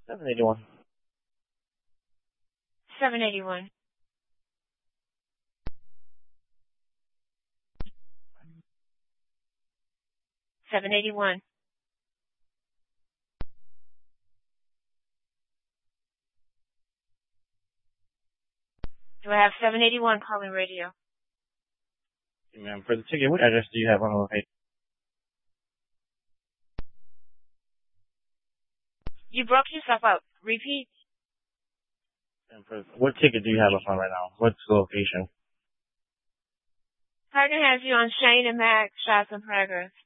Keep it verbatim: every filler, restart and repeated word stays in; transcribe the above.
seven eighty-one. seven eighty-one. seven eighty-one. Do I have seven eighty-one calling radio? Hey, ma'am, for the ticket, what address do you have on the location? You broke yourself up. Repeat. And for what ticket do you have up on right now? What's the location? Partner has you on Shane and Max, shots and progress.